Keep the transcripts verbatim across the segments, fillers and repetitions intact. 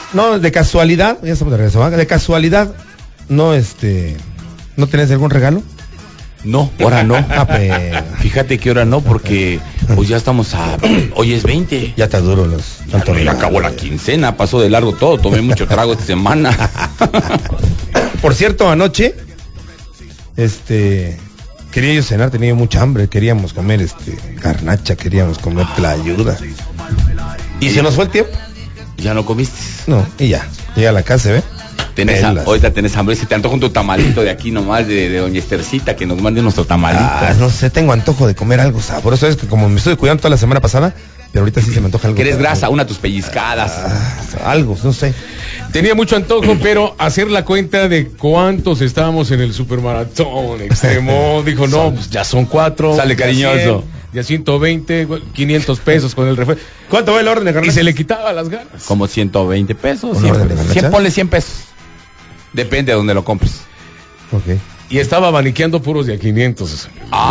No, de casualidad, ya estamos de regreso, ¿va? De casualidad, no, este, ¿no tenés algún regalo? No, ahora no. Ah, pues. Fíjate que ahora no, porque pues ya estamos a... Hoy es veinte. Ya está duro los... Ya, no, ya acabó la quincena, pasó de largo todo, tomé mucho trago esta semana. Por cierto, anoche, este, quería yo cenar, tenía mucha hambre, queríamos comer, este, garnacha, queríamos comer tlayuda. ¿Y se nos fue el tiempo? ¿Ya no comiste? No, y ya, llegué a la casa, ¿ve? Tenés a, ahorita tenés hambre, si te antoja un tu tamalito de aquí nomás, de, de doña Estercita, que nos mande nuestro tamalito. Ah, no sé, tengo antojo de comer algo sabroso, es que como me estoy cuidando toda la semana pasada, pero ahorita sí se me antoja algo. ¿Quieres grasa? Una de tus pellizcadas. Ah, algo, no sé. Tenía mucho antojo, pero hacer la cuenta de cuántos estábamos en el supermaratón extremo, dijo, no, pues ya son cuatro. Sale cariñoso. Ya ciento veinte, quinientos pesos con el refresco. ¿Cuánto va el orden de garnacha? Y se le quitaba las ganas. Como ciento veinte pesos. ¿Un orden de garnacha? cien, ponle cien pesos. Depende de dónde lo compres. Ok. Y estaba abaniqueando puros de a quinientos.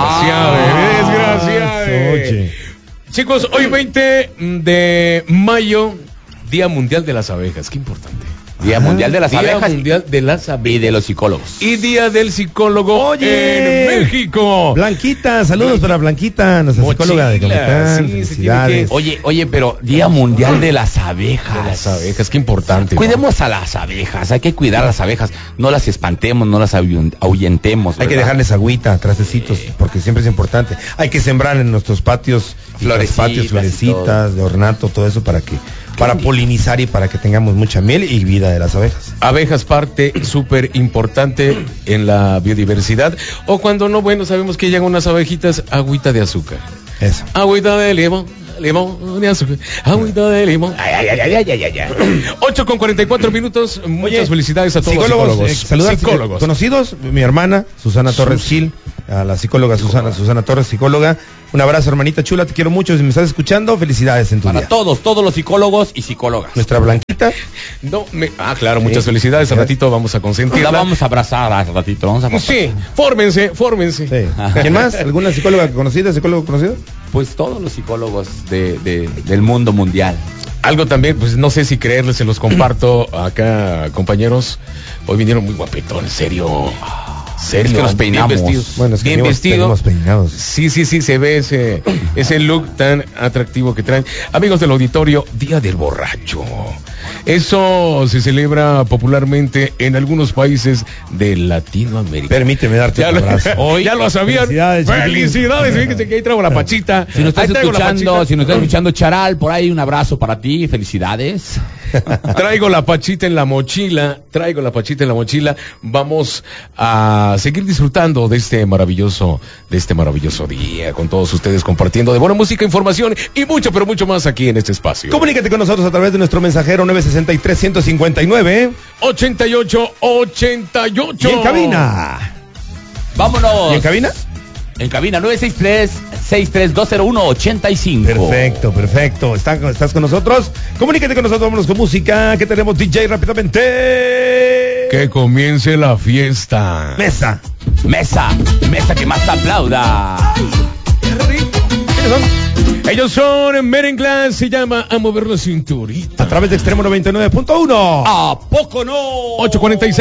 Ah, desgraciado, desgraciado. Chicos, hoy veinte de mayo, Día Mundial de las Abejas. Qué importante. Día ah, Mundial de las Día Abejas. Mundial de las Abejas. Y de los psicólogos. Y Día del Psicólogo Oye, en México. Blanquita, saludos Blanquita. Para Blanquita, nuestra Mochila, psicóloga de Comitán. Sí, felicidades. Que... Oye, oye, pero Día Mundial de las Abejas. De las abejas, qué importante. Cuidemos, ¿no?, a las abejas, hay que cuidar a las abejas. No las espantemos, no las ahuyentemos. Hay ¿verdad? Que dejarles agüita, trastecitos, sí, porque siempre es importante. Hay que sembrar en nuestros patios, florecitas, patios, florecitas, de ornato, todo eso para que, para polinizar y para que tengamos mucha miel y vida de las abejas. Abejas, parte súper importante en la biodiversidad. O cuando no, bueno, sabemos que llegan unas abejitas, agüita de azúcar. Eso. Agüita de limón, limón de azúcar, agüita de limón. Ay, ay, ay, ay, ay, ay, ay. ocho con cuarenta y cuatro minutos. Muchas Oye, felicidades a todos psicólogos, los psicólogos. Eh, saludar psicólogos. Conocidos, mi hermana, Susana Torres Gil, a la psicóloga Susana, Susana Torres, psicóloga. Un abrazo, hermanita chula, te quiero mucho. Si me estás escuchando, felicidades en tu Para día. Para todos, todos los psicólogos y psicólogas. Nuestra Blanquita. No, me... Ah, claro, muchas sí, felicidades. Al ratito vamos a consentirla. La vamos a abrazar al ratito. Vamos a abrazar. Sí, fórmense, fórmense. Sí. ¿Quién más? ¿Alguna psicóloga conocida, psicólogo conocido? Pues todos los psicólogos de, de, del mundo mundial. Algo también, pues no sé si creerles, se los comparto acá, compañeros. Hoy vinieron muy guapetones, en serio. Serio, es que nos peinamos. Bien vestidos. Bueno, es que bien vestidos. Peinados. Sí, sí, sí, se ve ese, ese look tan atractivo que traen. Amigos del auditorio, Día del Borracho. Eso se celebra popularmente en algunos países de Latinoamérica. Permíteme darte un abrazo. Hoy ya lo sabían. Felicidades. Felicidades. Fíjense que ahí traigo la pachita. Si nos estás escuchando, si nos estás escuchando, Charal, por ahí un abrazo para ti. Felicidades. Traigo la pachita en la mochila. Traigo la pachita en la mochila. Vamos a seguir disfrutando de este maravilloso, de este maravilloso día con todos ustedes, compartiendo de buena música, información y mucho, pero mucho más aquí en este espacio. Comunícate con nosotros a través de nuestro mensajero nueve seis tres, uno cinco nueve ochenta y ocho ochenta y ocho. Y en cabina. Vámonos. ¿Y en cabina? En cabina nueve seis tres, seis tres dos cero uno, ocho cinco. Perfecto, perfecto. ¿Estás, ¿Estás con nosotros? Comunícate con nosotros, vámonos con música. ¿Qué tenemos, D J, rápidamente? Que comience la fiesta. Mesa. Mesa. Mesa que más aplauda. Ay, qué rico. ¿Quiénes son? Ellos son Merenglas, se llama A Mover la Cinturita. A través de Extremo noventa y nueve punto uno. ¿A poco no? ocho cuarenta y seis.